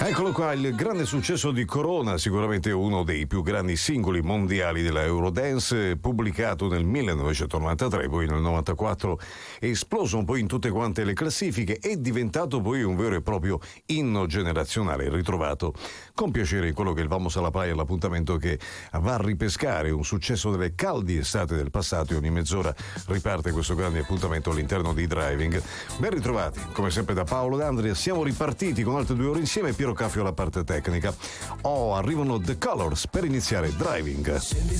Eccolo qua, il grande successo di Corona, sicuramente uno dei più grandi singoli mondiali della Eurodance, pubblicato nel 1993, poi nel 94 è esploso un po' in tutte quante le classifiche, è diventato poi un vero e proprio inno generazionale, ritrovato con piacere in quello che è il Vamos alla Playa, l'appuntamento che va a ripescare un successo delle caldi estate del passato, e ogni mezz'ora riparte questo grande appuntamento all'interno di Driving. Ben ritrovati, come sempre da Paolo D'Andria, siamo ripartiti con altre 2 ore insieme, Piero Caffio alla parte tecnica. Arrivano The Colors per iniziare Driving.